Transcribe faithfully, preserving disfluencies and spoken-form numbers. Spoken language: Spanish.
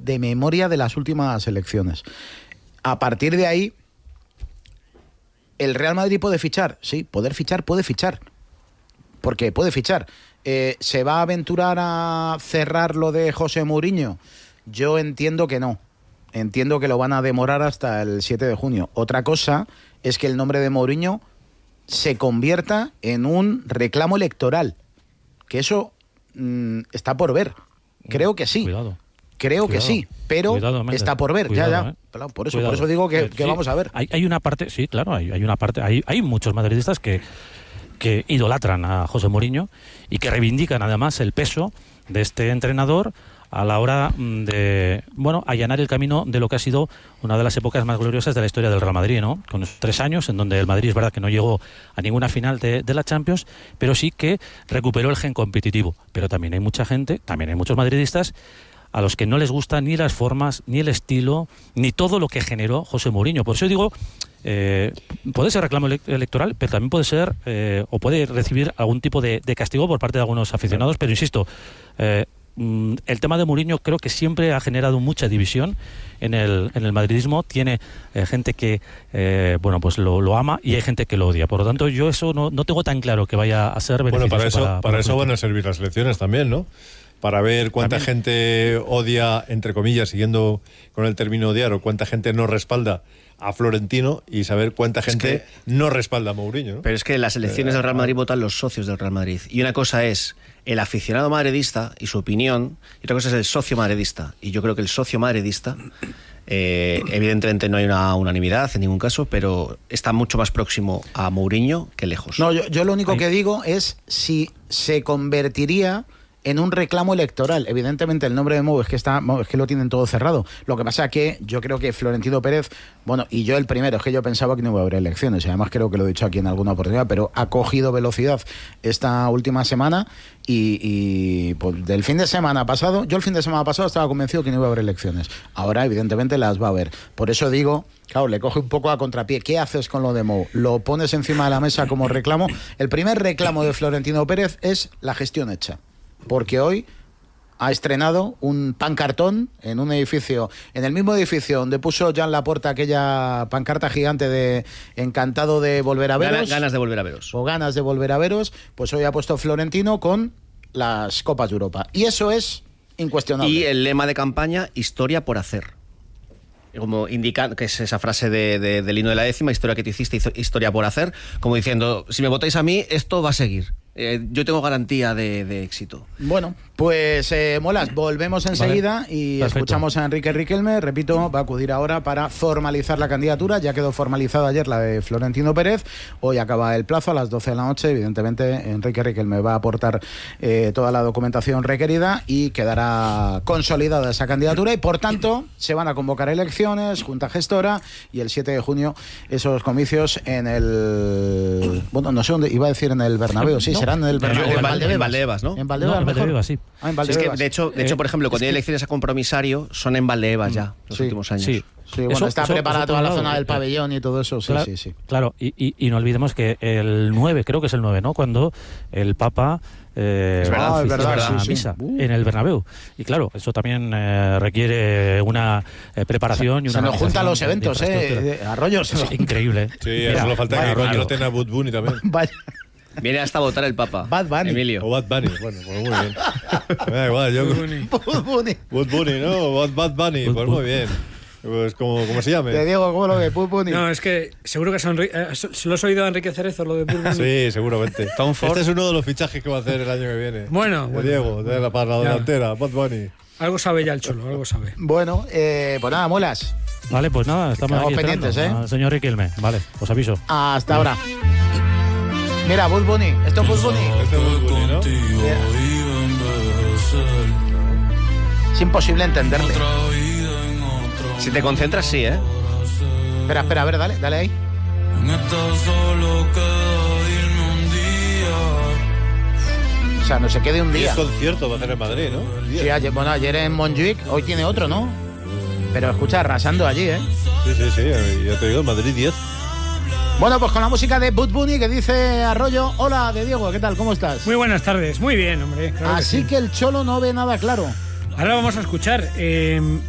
de memoria de las últimas elecciones. A partir de ahí, ¿el Real Madrid puede fichar? Sí, poder fichar, puede fichar. Porque puede fichar. Eh, ¿Se va a aventurar a cerrar lo de José Mourinho? Yo entiendo que no. Entiendo que lo van a demorar hasta el siete de junio. Otra cosa es que el nombre de Mourinho se convierta en un reclamo electoral. Que eso mmm, está por ver. Creo que sí. Cuidado. Creo Cuidado. que sí, pero Cuidado, está por ver. Cuidado, ya, ya. ¿eh? Por eso, Cuidado. por eso digo que, Eh, que sí, vamos a ver. Hay, hay una parte, sí, claro, hay, hay una parte, hay, hay muchos madridistas que, que idolatran a José Mourinho y que reivindican además el peso de este entrenador a la hora de, bueno, allanar el camino de lo que ha sido una de las épocas más gloriosas de la historia del Real Madrid, ¿no? Con esos tres años en donde el Madrid es verdad que no llegó a ninguna final de, de la Champions, pero sí que recuperó el gen competitivo. Pero también hay mucha gente, también hay muchos madridistas a los que no les gustan ni las formas, ni el estilo, ni todo lo que generó José Mourinho. Por eso digo, eh, puede ser reclamo ele- electoral, pero también puede ser, eh, o puede recibir algún tipo de, de castigo por parte de algunos aficionados, pero insisto, eh, el tema de Mourinho creo que siempre ha generado mucha división en el, en el madridismo. Tiene eh, gente que eh, bueno pues lo, lo ama y hay gente que lo odia. Por lo tanto, yo eso no, no tengo tan claro que vaya a ser beneficioso. Bueno, para eso, para, para para eso van a servir las elecciones también, ¿no? Para ver cuánta También. gente odia, entre comillas, siguiendo con el término odiar, o cuánta gente no respalda a Florentino y saber cuánta gente que, no respalda a Mourinho, ¿no? Pero es que en las elecciones eh, del Real Madrid votan los socios del Real Madrid. Y una cosa es el aficionado madridista y su opinión, y otra cosa es el socio madridista. Y yo creo que el socio madridista, eh, evidentemente no hay una unanimidad en ningún caso, pero está mucho más próximo a Mourinho que lejos. No, yo, yo lo único Ahí. que digo es si se convertiría en un reclamo electoral. Evidentemente el nombre de Mou es que está, es que lo tienen todo cerrado. Lo que pasa que yo creo que Florentino Pérez, bueno, y yo el primero, es que yo pensaba que no iba a haber elecciones, y además creo que lo he dicho aquí en alguna oportunidad, pero ha cogido velocidad esta última semana y, y pues, del fin de semana pasado, yo el fin de semana pasado estaba convencido que no iba a haber elecciones. Ahora evidentemente las va a haber. Por eso digo, claro, le coge un poco a contrapié. ¿Qué haces con lo de Mou? ¿Lo pones encima de la mesa como reclamo? El primer reclamo de Florentino Pérez es la gestión hecha. Porque hoy ha estrenado un pancartón en un edificio, en el mismo edificio donde puso Joan Laporta aquella pancarta gigante de encantado de volver a veros. Ganas, ganas de volver a veros. O ganas de volver a veros, pues hoy ha puesto Florentino con las Copas de Europa. Y eso es incuestionable. Y el lema de campaña, historia por hacer. Como indica, que es esa frase de, de, del himno de la décima, historia que te hiciste, historia por hacer, como diciendo, si me votáis a mí, esto va a seguir. Eh, yo tengo garantía de, de éxito. Bueno, pues eh, Molas, volvemos enseguida vale. y Perfecto. Escuchamos a Enrique Riquelme. Repito, va a acudir ahora para formalizar la candidatura. Ya quedó formalizada ayer la de Florentino Pérez. Hoy acaba el plazo a las doce de la noche. Evidentemente, Enrique Riquelme va a aportar eh, toda la documentación requerida y quedará consolidada esa candidatura. Y por tanto, se van a convocar elecciones, junta gestora, y el siete de junio esos comicios en el... Bueno, no sé dónde, iba a decir en el Bernabéu, sí, no. Serán en el Bernabéu, en, en Valdebebas, Valdebebas, ¿no? En Valdebebas, no, en Valdebebas, sí. Ah, en sí, es que de hecho, de hecho, por ejemplo, cuando eh, hay elecciones a compromisario, son en Valdebebas ya, los sí, últimos años. Sí. Sí, bueno, eso, está eso, preparada eso toda la lado, zona del eh, pabellón y todo eso, sí, claro, sí, sí. Claro, y, y, y no olvidemos que el nueve, creo que es el nueve, ¿no? Cuando el Papa eh, es verdad, va es verdad, a sí, misa sí. Uh. en el Bernabéu. Y claro, eso también eh, requiere una eh, preparación. Se, y una se nos juntan los eventos, de, de ¿eh? Arroyos. Sí, increíble. Sí, Mira, solo falta que contraten a Bud Bunny también. Vaya. Viene hasta a votar el Papa. Bad Bunny. Emilio. O Bad Bunny. Bueno, pues muy bien. Me da igual, yo. Bud Bunny. Bud Bunny. Bud Bunny, ¿no? Bad, Bad Bunny. Bud, pues muy bien. Pues como, como se llame. Te digo, ¿cómo lo de Bud Bunny? No, es que seguro que son, eh, se lo has oído a Enrique Cerezo, lo de Bud Bunny. Sí, seguramente. Tom Ford. Este es uno de los fichajes que va a hacer el año que viene. Bueno, de bueno. Diego, de la, para la delantera, Bad Bunny. Algo sabe ya el chulo, algo sabe. Bueno, eh, pues nada, Molas. Vale, pues nada, estamos aquí pendientes, ¿eh? Al señor Riquelme. Vale, os aviso. Hasta ahora. Mira, Bud Bunny. Esto es Bud Bunny. Este es Bud Bunny, ¿no? Mira. Es imposible entenderle. Si te concentras, sí, ¿eh? Espera, espera, a ver, dale, dale ahí. O sea, no se quede un día. Y es concierto va a hacer en Madrid, ¿no? Sí, ayer, bueno, ayer en Montjuic, hoy tiene otro, ¿no? Pero escucha, arrasando allí, ¿eh? Sí, sí, sí, ya te digo, en Madrid diez. Bueno, pues con la música de Bud Bunny que dice Arroyo. Hola, de Diego, ¿qué tal? ¿Cómo estás? Muy buenas tardes, muy bien, hombre. Claro Así que, sí. que el Cholo no ve nada claro. Ahora vamos a escuchar. Eh,